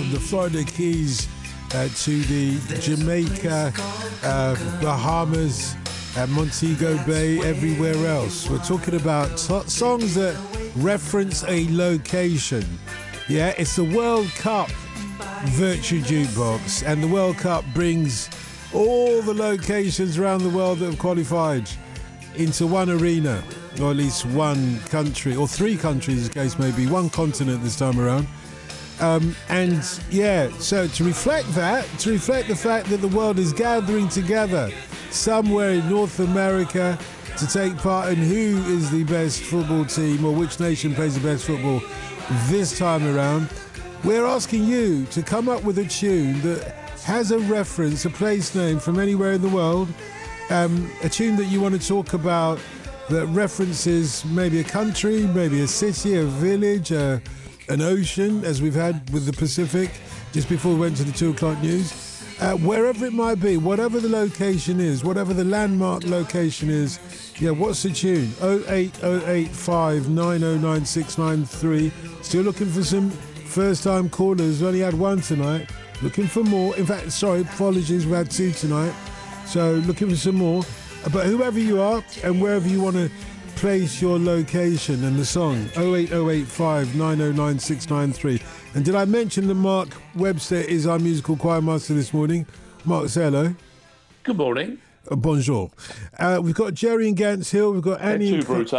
from the Florida Keys to the Jamaica, Bahamas, Montego Bay, everywhere else. We're talking about songs that reference a location. Yeah, it's the World Cup Virtual Jukebox, and the World Cup brings all the locations around the world that have qualified into one arena, or at least one country, or three countries as the case may be, one continent this time around. And yeah, so to reflect the fact that the world is gathering together somewhere in North America to take part in who is the best football team, or which nation plays the best football this time around, we're asking you to come up with a tune that has a reference, a place name from anywhere in the world, a tune that you want to talk about that references maybe a country, maybe a city, a village, an ocean, as we've had with the Pacific just before we went to the 2 o'clock news. Wherever it might be, whatever the location is, whatever the landmark location is, yeah, what's the tune? 08085 909 693. Still looking for some first-time callers. We only had one tonight. Looking for more. In fact, sorry, apologies, we had two tonight. So looking for some more. But whoever you are and wherever you want to place your location and the song, 08085 909 693. And did I mention that Mark Webster is our musical choir master this morning? Mark, say hello. Good morning. Bonjour. We've got Jerry in Gants Hill. We've got Annie. Hey, Brute.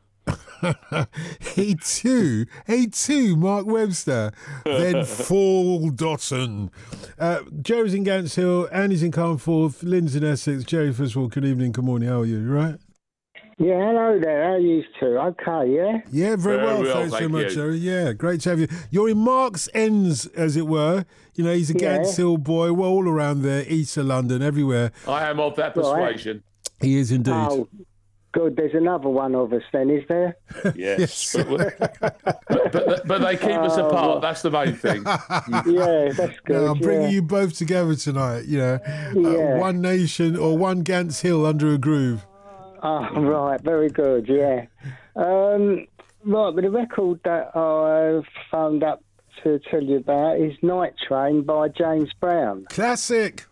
Hey too, Mark Webster. Then Fall Dotton. Jerry's in Gants Hill. Annie's in Carnforth. Lynn's in Essex. Jerry, first of all, good evening, good morning. How are you? You right? Yeah, hello there. How are you two? Okay, yeah? Yeah, very well. Thanks so much, Jerry. Yeah, great to have you. You're in Mark's Ends, as it were. You know, he's a Gants Hill boy. We're all around there, east of London, everywhere. I am of that persuasion. Right. He is indeed. Oh, good. There's another one of us then, is there? Yes. but they keep us apart. That's the main thing. Yeah, that's good. No, I'm bringing you both together tonight. You know, one nation or one Gants Hill under a groove. Oh, right. Very good, yeah. Right, but the record that I phoned up to tell you about is Night Train by James Brown. Classic.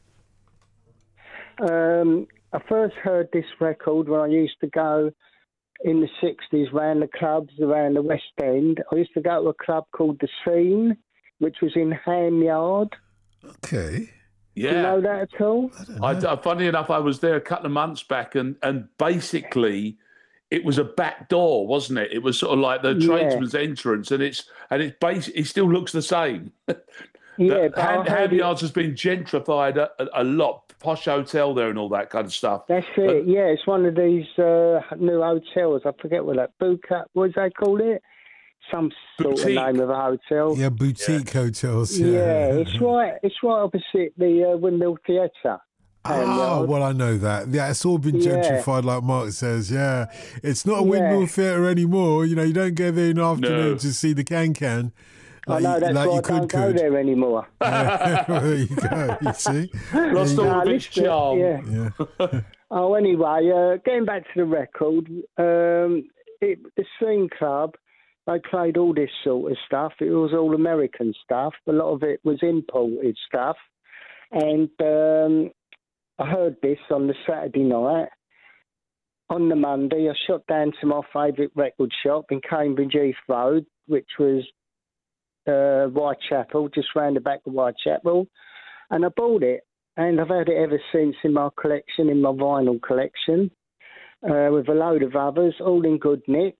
I first heard this record when I used to go in the 60s round the clubs around the West End. I used to go to a club called The Scene, which was in Ham Yard. Okay. Yeah. Do you know that at all? Funny enough, I was there a couple of months back, and basically it was a back door, wasn't it? It was sort of like the tradesman's entrance, and it still looks the same. Yeah, but Ham Yards has been gentrified a lot. Posh hotel there and all that kind of stuff. That's it. Yeah, it's one of these new hotels. I forget what that what do they call it? Some sort of name of a hotel. Yeah, boutique hotels. Yeah, it's right opposite the Windmill Theatre. Oh, well, I know that. Yeah, it's all been gentrified, like Mark says. Yeah, it's not a Windmill Theatre anymore. You know, you don't go there in the afternoon to see the can. I know, that's why I don't go there anymore. There you go, you see. Lost all of its charm. Yeah. Oh, anyway, getting back to the record, the Swing Club, they played all this sort of stuff. It was all American stuff. A lot of it was imported stuff. And I heard this on the Saturday night. On the Monday, I shot down to my favourite record shop in Cambridge Heath Road, which was Whitechapel, just round the back of Whitechapel, and I bought it, and I've had it ever since in my collection, in my vinyl collection, with a load of others, all in good nick.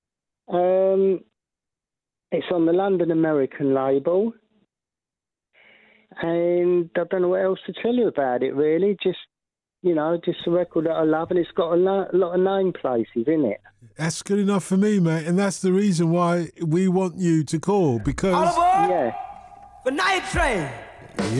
It's on the London American label, and I don't know what else to tell you about it, really. Just a record that I love, and it's got a lot of name places in it. That's good enough for me, mate, and that's the reason why we want you to call, because... All aboard! Yeah. The Night Train!